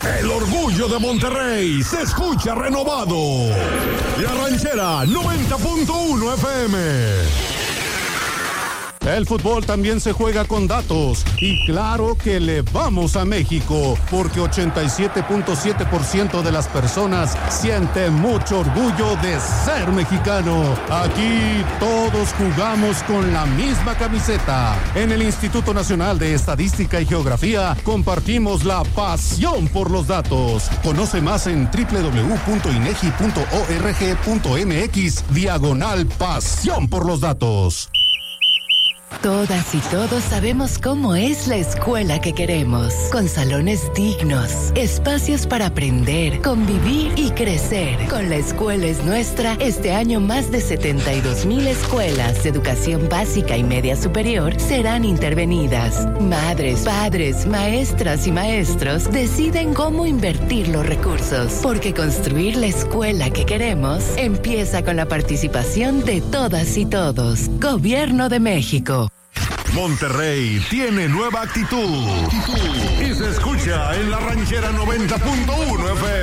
El orgullo de Monterrey se escucha renovado. La Ranchera 90.1 FM. El fútbol también se juega con datos y claro que le vamos a México porque 87.7% de las personas sienten mucho orgullo de ser mexicano. Aquí todos jugamos con la misma camiseta. En el Instituto Nacional de Estadística y Geografía compartimos la pasión por los datos. Conoce más en www.inegi.org.mx/pasión por los datos. Todas y todos sabemos cómo es la escuela que queremos, con salones dignos, espacios para aprender, convivir y crecer. Con La Escuela es Nuestra, este año más de 72,000 escuelas de educación básica y media superior serán intervenidas. Madres, padres, maestras y maestros deciden cómo invertir los recursos, porque construir la escuela que queremos empieza con la participación de todas y todos. Gobierno de México. Monterrey tiene nueva actitud y se escucha en la Ranchera 90.1 FM.